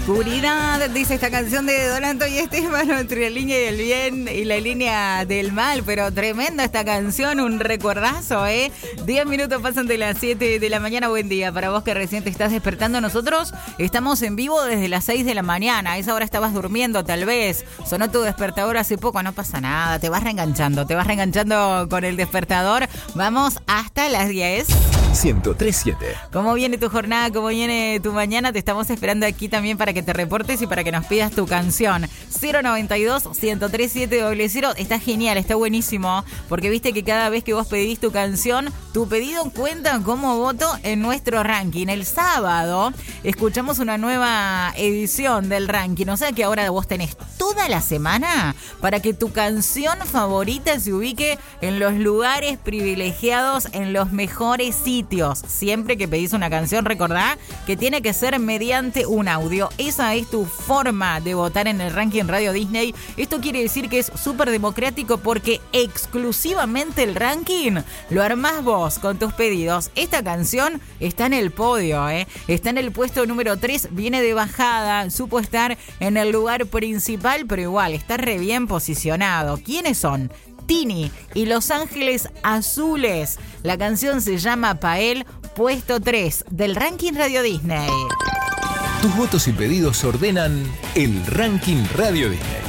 Oscuridad, dice esta canción de Dolanto y Estefano, entre la línea del bien y la línea del mal, pero tremenda esta canción, un recuerdazo, 10 minutos pasan de las 7 de la mañana, buen día para vos que recién te estás despertando. Nosotros estamos en vivo desde las 6 de la mañana, a esa hora estabas durmiendo tal vez, sonó tu despertador hace poco, no pasa nada, te vas reenganchando con el despertador, vamos hasta las 10. 103.7. ¿Cómo viene tu jornada? ¿Cómo viene tu mañana? Te estamos esperando aquí también para que te reportes y para que nos pidas tu canción. 092-103-700. Está genial, está buenísimo, porque viste que cada vez que vos pedís tu canción, tu pedido cuenta como voto en nuestro ranking. El sábado escuchamos una nueva edición del ranking, o sea que ahora vos tenés toda la semana para que tu canción favorita se ubique en los lugares privilegiados, en los mejores sitios. Siempre que pedís una canción, recordá que tiene que ser mediante un audio. Esa es tu forma de votar en el ranking Radio Disney. Esto quiere decir que es súper democrático porque exclusivamente el ranking lo armás vos con tus pedidos. Esta canción está en el podio, está en el puesto número 3, viene de bajada, supo estar en el lugar principal, pero igual está re bien posicionado. ¿Quiénes son? Tini y Los Ángeles Azules. La canción se llama Pael, puesto 3 del ranking Radio Disney. Tus votos y pedidos ordenan el ranking Radio Disney.